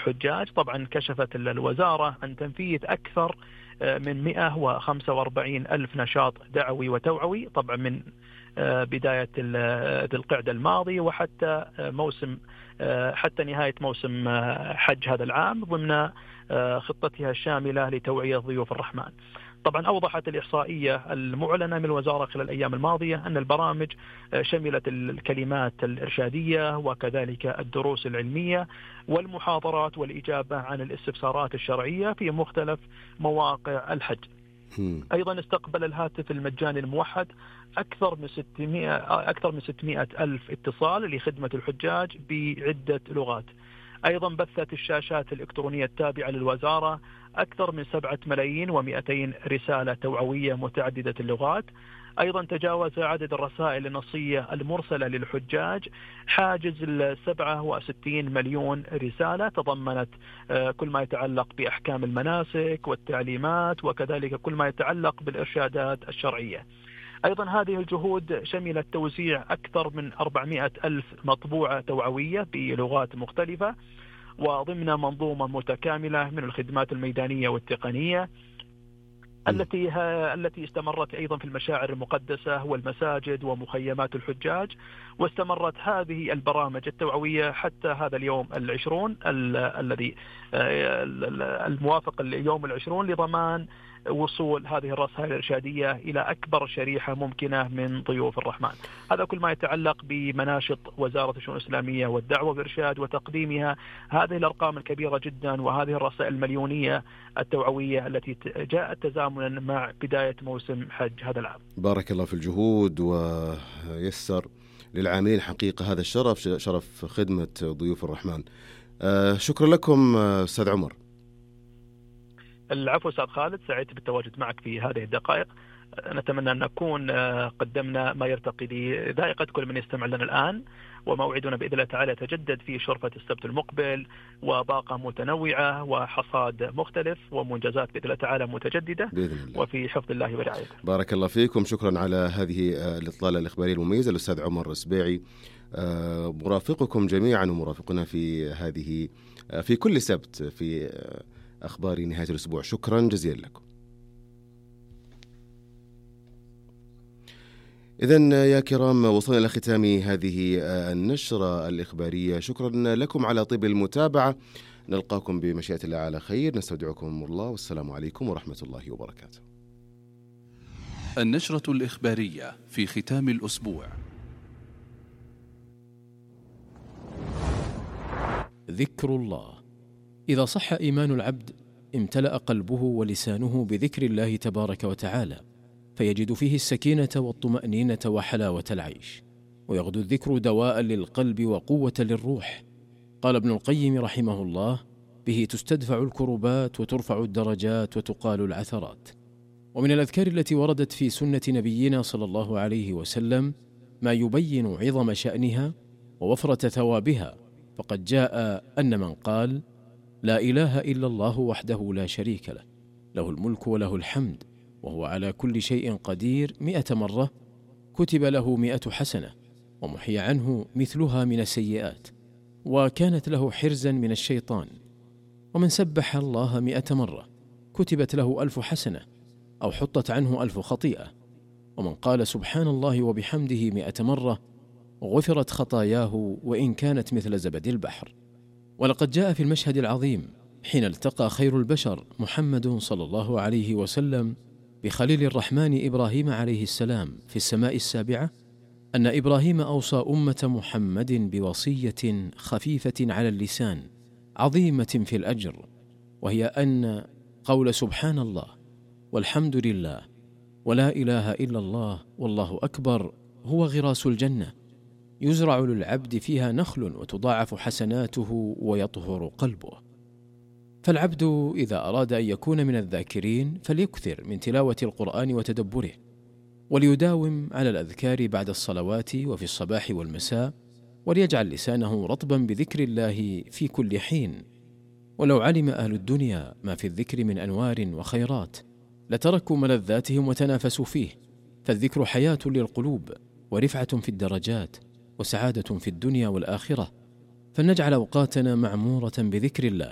الحجاج. طبعا كشفت الوزارة عن تنفيذ أكثر من 145 ألف نشاط دعوي وتوعوي، طبعا من بداية ذي القعدة الماضي وحتى حتى نهاية موسم حج هذا العام، ضمن خطتها الشاملة لتوعية ضيوف الرحمن. طبعا أوضحت الإحصائية المعلنة من الوزارة خلال الأيام الماضية أن البرامج شملت الكلمات الإرشادية وكذلك الدروس العلمية والمحاضرات والإجابة عن الاستفسارات الشرعية في مختلف مواقع الحج. أيضا استقبل الهاتف المجاني الموحد أكثر من 600 ألف اتصال لخدمة الحجاج بعدة لغات. أيضا بثت الشاشات الإلكترونية التابعة للوزارة أكثر من 7,200,000 رسالة توعوية متعددة اللغات. أيضا تجاوز عدد الرسائل النصية المرسلة للحجاج حاجز 67 مليون رسالة، تضمنت كل ما يتعلق بأحكام المناسك والتعليمات وكذلك كل ما يتعلق بالإرشادات الشرعية. أيضا هذه الجهود شملت توزيع أكثر من 400 ألف مطبوعة توعوية بلغات مختلفة، وضمن منظومة متكاملة من الخدمات الميدانية والتقنية التي استمرت أيضا في المشاعر المقدسة والمساجد ومخيمات الحجاج. واستمرت هذه البرامج التوعوية حتى هذا اليوم 20 الذي الموافق اليوم 20 لضمان وصول هذه الرسائل الإرشادية إلى أكبر شريحة ممكنة من ضيوف الرحمن. هذا كل ما يتعلق بمناشط وزارة الشؤون الإسلامية والدعوة والإرشاد وتقديمها هذه الأرقام الكبيرة جدا وهذه الرسائل المليونية التوعوية التي جاءت تزامنا مع بداية موسم حج هذا العام. بارك الله في الجهود ويسر للعاملين حقيقة هذا الشرف، شرف خدمة ضيوف الرحمن. شكرا لكم أستاذ عمر. العفو أستاذ خالد، سعيد بالتواجد معك في هذه الدقائق. نتمنى أن نكون قدمنا ما يرتقي لذائقة كل من يستمع لنا الآن، وموعدنا بإذن الله تعالى يتجدد في شرفة السبت المقبل، وباقة متنوعة وحصاد مختلف ومنجزات بإذن الله تعالى متجددة بإذن الله. وفي حفظ الله ورعايته. بارك الله فيكم، شكرا على هذه الإطلالة الإخبارية المميزة الأستاذ عمر السبيعي، مرافقكم جميعا ومرافقنا في كل سبت في أخبار نهاية الأسبوع. شكرا جزيلا لكم. إذن يا كرام وصلنا إلى ختام هذه النشرة الإخبارية. شكرا لكم على طيب المتابعة، نلقاكم بمشيئة الله على خير، نستودعكم الله والسلام عليكم ورحمة الله وبركاته. النشرة الإخبارية في ختام الأسبوع. ذكر الله. إذا صح إيمان العبد امتلأ قلبه ولسانه بذكر الله تبارك وتعالى، فيجد فيه السكينة والطمأنينة وحلاوة العيش، ويغدو الذكر دواء للقلب وقوة للروح. قال ابن القيم رحمه الله: به تستدفع الكربات وترفع الدرجات وتقال العثرات. ومن الأذكار التي وردت في سنة نبينا صلى الله عليه وسلم ما يبين عظم شأنها ووفرة ثوابها، فقد جاء أن من قال: لا إله إلا الله وحده لا شريك له، له الملك وله الحمد وهو على كل شيء قدير 100 مرة، كتب له 100 حسنة ومحي عنه مثلها من السيئات، وكانت له حرزا من الشيطان. ومن سبح الله 100 مرة كتبت له 1000 حسنة أو حطت عنه 1000 خطيئة. ومن قال سبحان الله وبحمده 100 مرة غفرت خطاياه وإن كانت مثل زبد البحر. ولقد جاء في المشهد العظيم حين التقى خير البشر محمد صلى الله عليه وسلم بخليل الرحمن إبراهيم عليه السلام في السماء السابعة، أن إبراهيم أوصى أمة محمد بوصية خفيفة على اللسان عظيمة في الأجر، وهي أن قول سبحان الله والحمد لله ولا إله إلا الله والله أكبر هو غراس الجنة، يزرع للعبد فيها نخل وتضاعف حسناته ويطهر قلبه. فالعبد إذا أراد أن يكون من الذاكرين فليكثر من تلاوة القرآن وتدبره، وليداوم على الأذكار بعد الصلوات وفي الصباح والمساء، وليجعل لسانه رطبا بذكر الله في كل حين. ولو علم أهل الدنيا ما في الذكر من أنوار وخيرات لتركوا ملذاتهم وتنافسوا فيه، فالذكر حياة للقلوب ورفعة في الدرجات وسعادة في الدنيا والآخرة. فلنجعل أوقاتنا معمورة بذكر الله